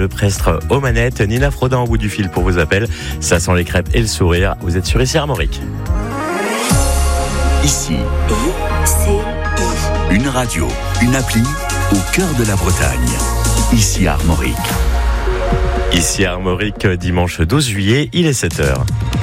Leprestre aux manettes, Nina Frodin au bout du fil pour vos appels. Ça sent les crêpes et le sourire. Vous êtes sur Ici Armorique. Ici, une radio, une appli au cœur de la Bretagne. Ici Armorique. Ici Armorique, dimanche 12 juillet, il est 7h.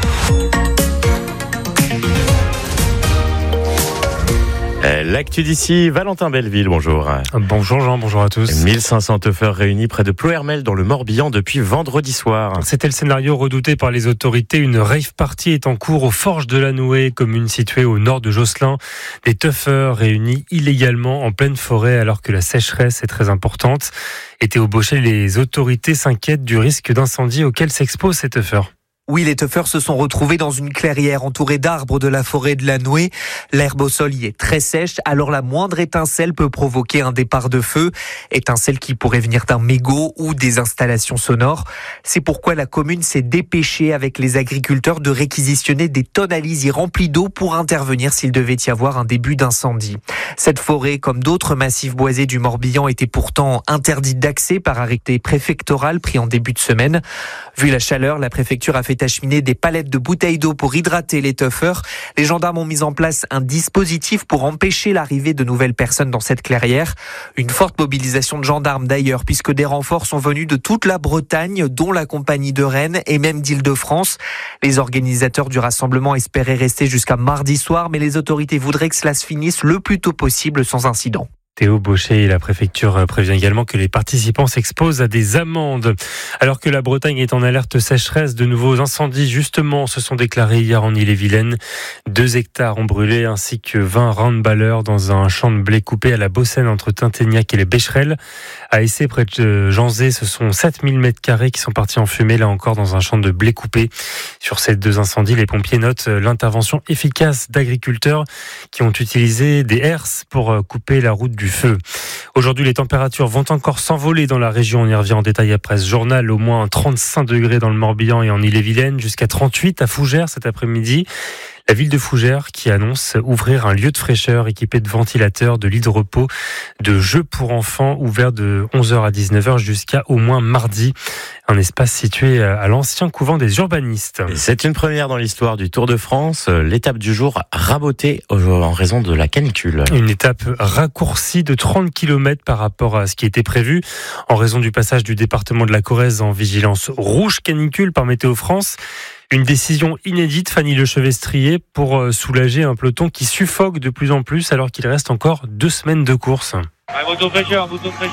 L'actu d'ici, Valentin Belleville, bonjour. Bonjour Jean, bonjour à tous. 1500 teufeurs réunis près de Ploërmel dans le Morbihan depuis vendredi soir. C'était le scénario redouté par les autorités. Une rave party est en cours aux Forges de la Nouée, commune située au nord de Josselin. Des teufeurs réunis illégalement en pleine forêt alors que la sécheresse est très importante. Et Théo Bauchet, les autorités s'inquiètent du risque d'incendie auquel s'exposent ces teufeurs. Oui, les teufeurs se sont retrouvés dans une clairière entourée d'arbres de la forêt de la Nouée. L'herbe au sol y est très sèche, alors la moindre étincelle peut provoquer un départ de feu. Étincelle qui pourrait venir d'un mégot ou des installations sonores. C'est pourquoi la commune s'est dépêchée avec les agriculteurs de réquisitionner des tonnes à lisier remplies d'eau pour intervenir s'il devait y avoir un début d'incendie. Cette forêt, comme d'autres massifs boisés du Morbihan, était pourtant interdite d'accès par arrêté préfectoral pris en début de semaine. Vu la chaleur, la préfecture a fait acheminer des palettes de bouteilles d'eau pour hydrater les teufeurs. Les gendarmes ont mis en place un dispositif pour empêcher l'arrivée de nouvelles personnes dans cette clairière. Une forte mobilisation de gendarmes d'ailleurs, puisque des renforts sont venus de toute la Bretagne, dont la compagnie de Rennes et même d'Île-de-France. Les organisateurs du rassemblement espéraient rester jusqu'à mardi soir, mais les autorités voudraient que cela se finisse le plus tôt possible sans incident. Théo Bauchet et la préfecture prévient également que les participants s'exposent à des amendes. Alors que la Bretagne est en alerte sécheresse, de nouveaux incendies justement se sont déclarés hier en Ille-et-Vilaine. 2 hectares ont brûlé ainsi que 20 roundballers dans un champ de blé coupé à la Bossène entre Tinténiac et les Becherelles. À Essé, près de Janzé, ce sont 7000 m² qui sont partis en fumée, là encore dans un champ de blé coupé. Sur ces 2 incendies, les pompiers notent l'intervention efficace d'agriculteurs qui ont utilisé des herses pour couper la route du feu. Aujourd'hui, les températures vont encore s'envoler dans la région. On y revient en détail après ce journal. Au moins 35 degrés dans le Morbihan et en Ille-et-Vilaine, jusqu'à 38 à Fougères cet après-midi. La ville de Fougères qui annonce ouvrir un lieu de fraîcheur équipé de ventilateurs, de lits de repos, de jeux pour enfants ouvert de 11h à 19h jusqu'à au moins mardi. Un espace situé à l'ancien couvent des urbanistes. C'est une première dans l'histoire du Tour de France. L'étape du jour rabotée en raison de la canicule. Une étape raccourcie de 30 km par rapport à ce qui était prévu en raison du passage du département de la Corrèze en vigilance rouge canicule par Météo France. Une décision inédite, Fanny Lechevestrier, pour soulager un peloton qui suffoque de plus en plus alors qu'il reste encore 2 semaines de course. Moto fraîcheur.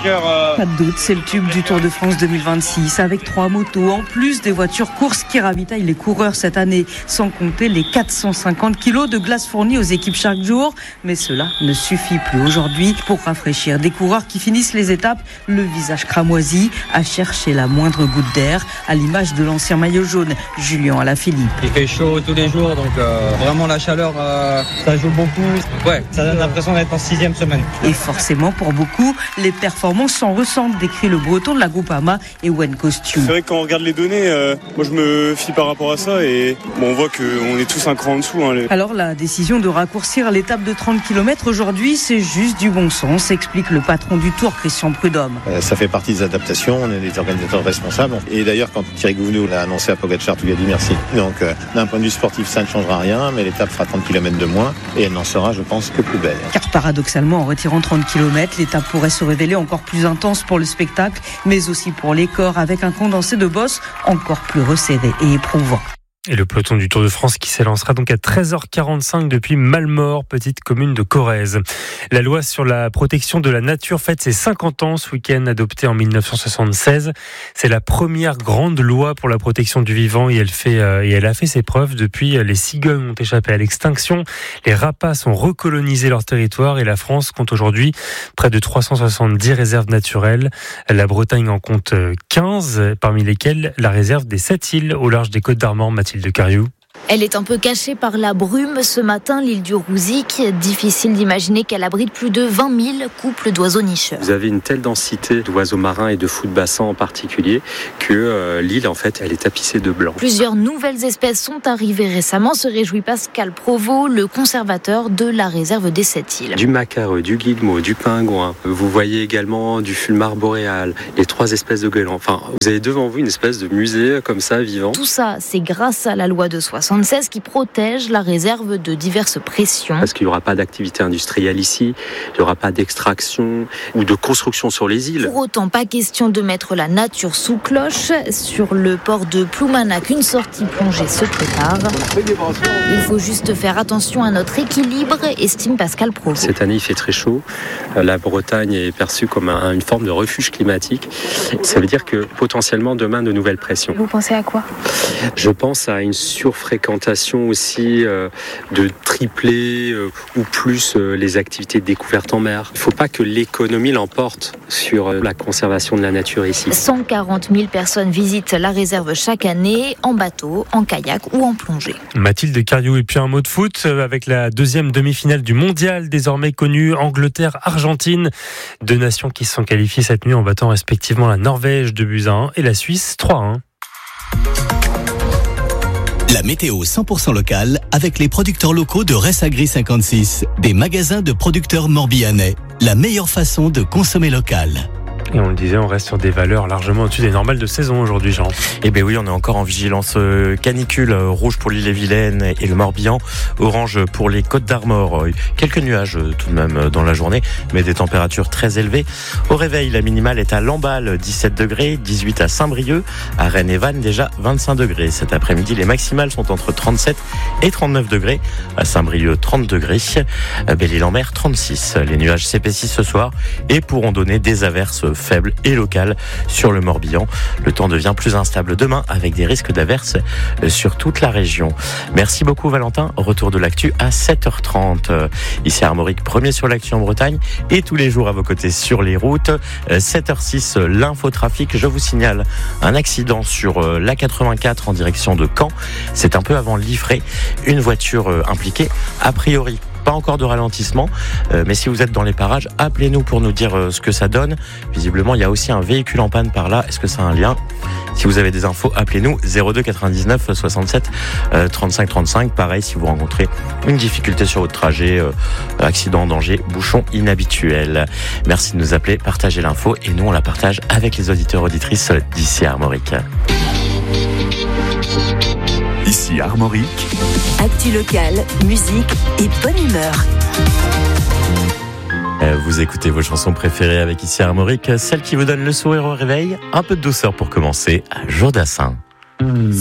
Pas de doute, c'est le tube du Tour de France 2026 avec 3 motos en plus des voitures courses qui ravitaillent les coureurs cette année, sans compter les 450 kilos de glace fournis aux équipes chaque jour. Mais cela ne suffit plus aujourd'hui pour rafraîchir des coureurs qui finissent les étapes, le visage cramoisi, à chercher la moindre goutte d'air, à l'image de l'ancien maillot jaune, Julien Alaphilippe. Il fait chaud tous les jours, donc vraiment la chaleur, ça joue beaucoup. Ouais, ça donne l'impression d'être en 6e semaine. Et forcément, pour beaucoup, les performances s'en ressentent, décrit le breton de la Groupama et One Costume. C'est vrai que quand on regarde les données, moi je me fie par rapport à ça et on voit qu'on est tous un cran en dessous. Alors la décision de raccourcir l'étape de 30 km aujourd'hui, c'est juste du bon sens, explique le patron du Tour, Christian Prudhomme. Ça fait partie des adaptations, on est des organisateurs responsables. Et d'ailleurs, quand Thierry Gouvenou l'a annoncé à Pogacar, tout lui a dit merci. Donc d'un point de vue sportif, ça ne changera rien, mais l'étape fera 30 km de moins et elle n'en sera, je pense, que plus belle. Car paradoxalement, en retirant 30 km, l'étape pourrait se révéler encore plus intense pour le spectacle, mais aussi pour les corps, avec un condensé de boss encore plus resserré et éprouvant. Et le peloton du Tour de France qui s'élancera donc à 13h45 depuis Malmort, petite commune de Corrèze. La loi sur la protection de la nature fête ses 50 ans ce week-end, adoptée en 1976. C'est la première grande loi pour la protection du vivant et elle a fait ses preuves depuis. Les cigognes ont échappé à l'extinction, les rapaces ont recolonisé leur territoire et la France compte aujourd'hui près de 370 réserves naturelles. La Bretagne en compte 15, parmi lesquelles la réserve des 7 îles au large des Côtes d'Armor. Mathilde Cariou. Elle est un peu cachée par la brume ce matin, l'île du Rouzic. Difficile d'imaginer qu'elle abrite plus de 20 000 couples d'oiseaux nicheurs. Vous avez une telle densité d'oiseaux marins et de fous de bassin en particulier que l'île, en fait, elle est tapissée de blanc. Plusieurs nouvelles espèces sont arrivées récemment, se réjouit Pascal Provost, le conservateur de la réserve des 7 îles. Du macareux, du guillemot, du pingouin. Vous voyez également du fulmar boréal, les 3 espèces de goélands. Enfin, vous avez devant vous une espèce de musée comme ça, vivant. Tout ça, c'est grâce à la loi de 76 qui protège la réserve de diverses pressions. Parce qu'il n'y aura pas d'activité industrielle ici, il n'y aura pas d'extraction ou de construction sur les îles. Pour autant, pas question de mettre la nature sous cloche. Sur le port de Ploumanac, une sortie plongée se prépare. Il faut juste faire attention à notre équilibre, estime Pascal Provost. Cette année, il fait très chaud. La Bretagne est perçue comme une forme de refuge climatique. Ça veut dire que potentiellement demain, de nouvelles pressions. Vous pensez à quoi ? Je pense à une surfréquentation aussi de tripler ou plus les activités de découverte en mer. Il ne faut pas que l'économie l'emporte sur la conservation de la nature ici. 140 000 personnes visitent la réserve chaque année, en bateau, en kayak ou en plongée. Mathilde Cariou, et puis un mot de foot avec la deuxième demi-finale du mondial, désormais connue, Angleterre-Argentine. 2 nations qui se sont qualifiées cette nuit en battant respectivement la Norvège 2-1 et la Suisse 3-1. La météo 100% locale avec les producteurs locaux de Ressagri 56, des magasins de producteurs morbihanais. La meilleure façon de consommer local. Et on le disait, on reste sur des valeurs largement au-dessus des normales de saison aujourd'hui, Jean. Eh bien oui, on est encore en vigilance canicule, rouge pour l'Ille-et-Vilaine et le Morbihan, orange pour les Côtes d'Armor. Quelques nuages tout de même dans la journée, mais des températures très élevées. Au réveil, la minimale est à Lamballe, 17 degrés, 18 à Saint-Brieuc, à Rennes et Vannes déjà 25 degrés. Cet après-midi, les maximales sont entre 37 et 39 degrés, à Saint-Brieuc 30 degrés, à Belle-Île-en-Mer 36. Les nuages s'épaississent ce soir et pourront donner des averses faible et locale sur le Morbihan. Le temps devient plus instable demain avec des risques d'averses sur toute la région. Merci beaucoup Valentin. Retour de l'actu à 7h30. Ici Armorique, premier sur l'actu en Bretagne et tous les jours à vos côtés sur les routes. 7h06, l'infotrafic. Je vous signale un accident sur la 84 en direction de Caen. C'est un peu avant Liffré. Une voiture impliquée. A priori, pas encore de ralentissement, mais si vous êtes dans les parages, appelez-nous pour nous dire ce que ça donne. Visiblement, il y a aussi un véhicule en panne par là. Est-ce que ça a un lien ? Si vous avez des infos, appelez-nous 02 99 67 35 35. Pareil, si vous rencontrez une difficulté sur votre trajet, accident, danger, bouchon inhabituel. Merci de nous appeler, partagez l'info et nous on la partage avec les auditeurs auditrices d'ici à Armorique. Ici Armorique. Actu locale, musique et bonne humeur. Vous écoutez vos chansons préférées avec ici Armorique, celle qui vous donne le sourire au réveil, un peu de douceur pour commencer, à Jourdassin.